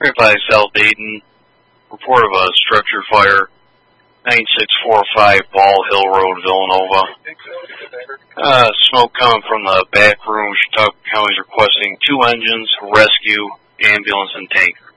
Right by South Dayton. Report of a structure fire. 9645 Ball Hill Road, Villanova. Smoke coming from the back room. Chautauqua County is requesting 2 engines, rescue, ambulance, and tanker.